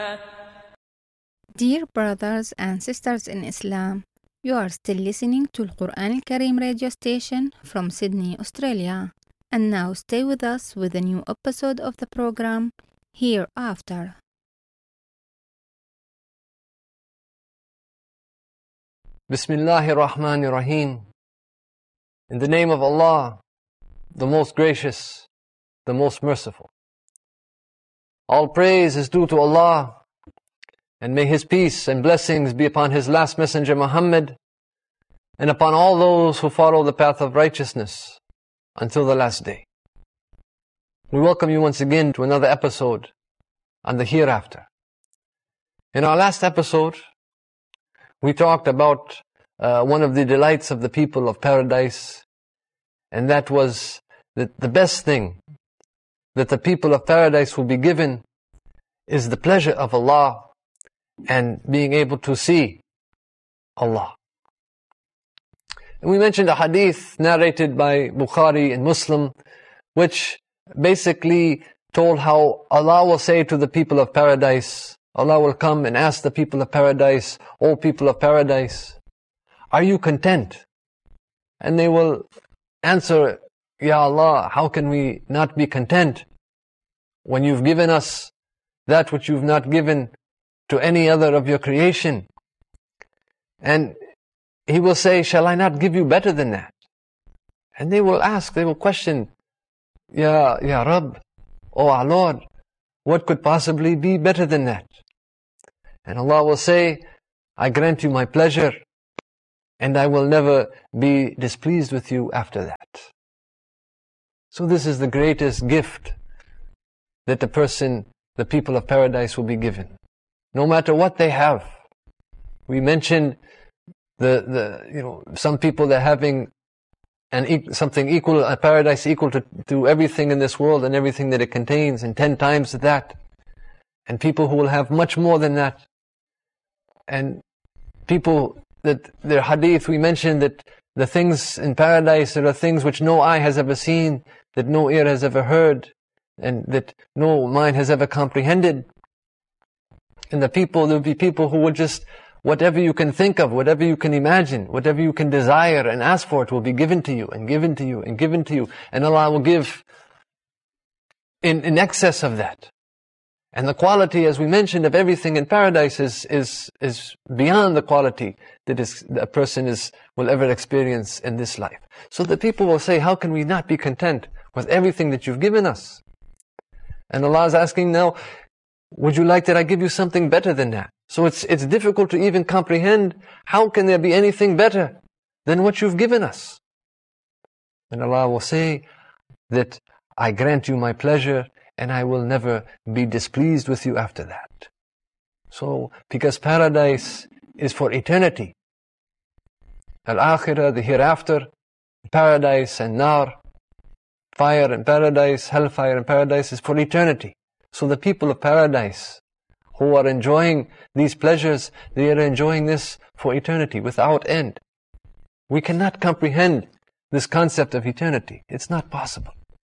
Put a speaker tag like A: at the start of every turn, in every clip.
A: Dear brothers and sisters in Islam, you are still listening to Al-Quran Al-Kareem radio station from Sydney, Australia. And now stay with us with a new episode of the program Hereafter.
B: Bismillahir Rahmanir Rahim. In the name of Allah, the most gracious, the most merciful. All praise is due to Allah, and may His peace and blessings be upon His last messenger Muhammad, and upon all those who follow the path of righteousness until the last day. We welcome you once again to another episode on the hereafter. In our last episode, we talked about one of the delights of the people of paradise, and that was that the best thing that the people of paradise will be given is the pleasure of Allah and being able to see Allah. And we mentioned a hadith narrated by Bukhari and Muslim, which basically told how Allah will say to the people of paradise, Allah will come and ask the people of paradise, O people of paradise, are you content? And they will answer, Ya Allah, how can we not be content when you've given us that which you've not given to any other of your creation? And He will say, shall I not give you better than that? And they will ask, they will question, Ya Rabb, O our Lord, what could possibly be better than that? And Allah will say, I grant you my pleasure, and I will never be displeased with you after that. So this is the greatest gift that the people of paradise will be given. No matter what they have. We mentioned some people that are having something equal, a paradise equal to everything in this world and everything that it contains, and 10 times that. And people who will have much more than that. And people that their hadith, we mentioned that the things in paradise, there are things which no eye has ever seen, that no ear has ever heard, and that no mind has ever comprehended. And there will be people who will just, whatever you can think of, whatever you can imagine, whatever you can desire and ask for, it will be given to you, and given to you, and given to you. And Allah will give in excess of that. And the quality, as we mentioned, of everything in paradise is beyond the quality that a person will ever experience in this life. So the people will say, how can we not be content with everything that you've given us? And Allah is asking now, would you like that I give you something better than that? So it's difficult to even comprehend, how can there be anything better than what you've given us? And Allah will say that I grant you my pleasure, and I will never be displeased with you after that. So, because paradise is for eternity. Al-Akhirah, the hereafter, paradise and nar, fire and paradise, hellfire and paradise is for eternity. So the people of paradise who are enjoying these pleasures, they are enjoying this for eternity, without end. We cannot comprehend this concept of eternity. It's not possible.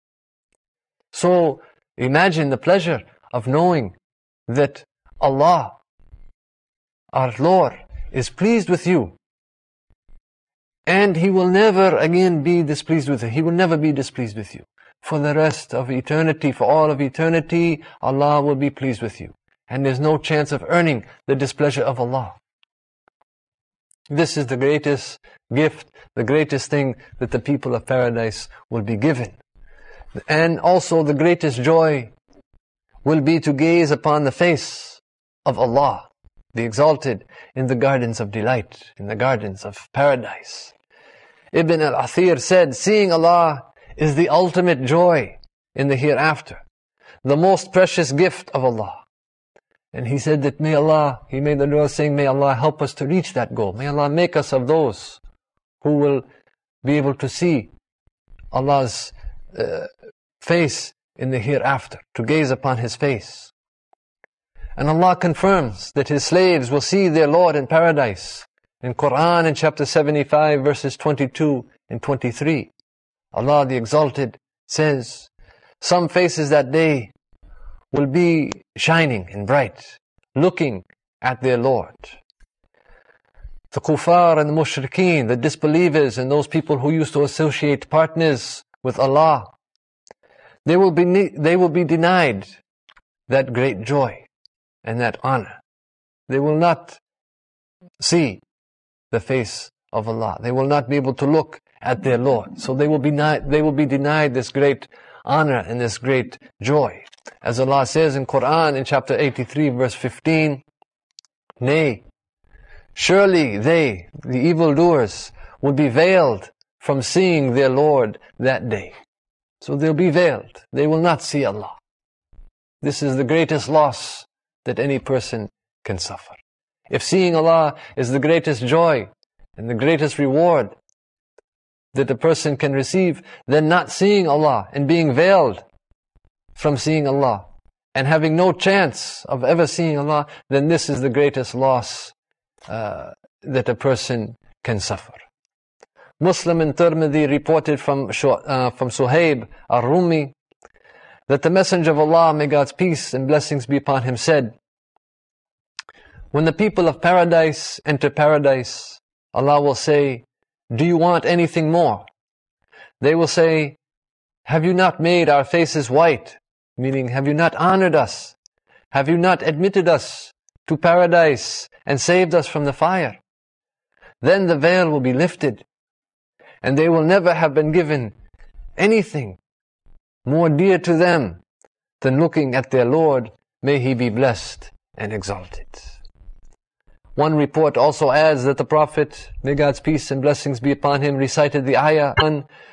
B: So, imagine the pleasure of knowing that Allah, our Lord, is pleased with you. And He will never again be displeased with you. He will never be displeased with you. For the rest of eternity, for all of eternity, Allah will be pleased with you. And there's no chance of earning the displeasure of Allah. This is the greatest gift, the greatest thing that the people of paradise will be given. And also the greatest joy will be to gaze upon the face of Allah, the exalted, in the gardens of delight, in the gardens of paradise. Ibn al-Athir said, seeing Allah is the ultimate joy in the hereafter, the most precious gift of Allah. And he said that he made the dua saying, may Allah help us to reach that goal. May Allah make us of those who will be able to see Allah's face in the hereafter, to gaze upon His face. And Allah confirms that His slaves will see their Lord in paradise. In Quran, in chapter 75, verses 22 and 23, Allah the Exalted says, some faces that day will be shining and bright, looking at their Lord. The kuffar and the mushrikeen, the disbelievers and those people who used to associate partners with Allah, they will be denied that great joy and that honor. They will not see the face of Allah. They will not be able to look at their Lord. So they will be denied this great honor and this great joy. As Allah says in Quran in chapter 83 verse 15, nay, surely they, the evildoers, will be veiled from seeing their Lord that day. So they'll be veiled. They will not see Allah. This is the greatest loss that any person can suffer. If seeing Allah is the greatest joy and the greatest reward that a person can receive, then not seeing Allah and being veiled from seeing Allah and having no chance of ever seeing Allah, then this is the greatest loss that a person can suffer. Muslim and Tirmidhi reported from Suhaib al-Rumi that the Messenger of Allah, may God's peace and blessings be upon him, said, when the people of paradise enter paradise, Allah will say, do you want anything more? They will say, have you not made our faces white? Meaning, have you not honored us? Have you not admitted us to paradise and saved us from the fire? Then the veil will be lifted, and they will never have been given anything more dear to them than looking at their Lord, may He be blessed and exalted. One report also adds that the Prophet, may God's peace and blessings be upon him, recited the ayah,